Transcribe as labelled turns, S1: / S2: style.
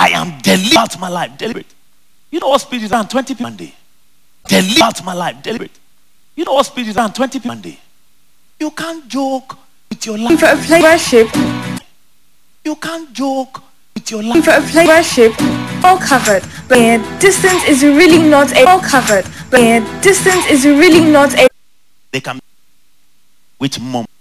S1: I am deliberate my life. Deliberate. You know what speed is around 20 people a day? Deliberate my life. Deliberate. You know what speed is around 20 people a day? You can't joke with your life.
S2: For a play worship.
S1: You can't joke with your life.
S2: For a play worship. All covered. But distance is really not a all covered. But distance is really not a.
S1: They can with mom.